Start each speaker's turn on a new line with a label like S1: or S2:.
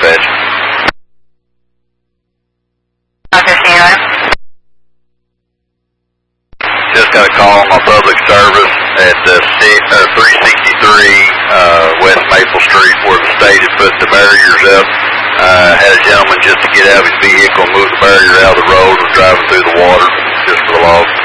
S1: dispatch.
S2: 159.
S1: Just got a call on my public service at 363 West Maple Street where the state had put the barriers up. Had a gentleman just to get out of his vehicle, move the barrier out of the road, and driving through the water just for the loss.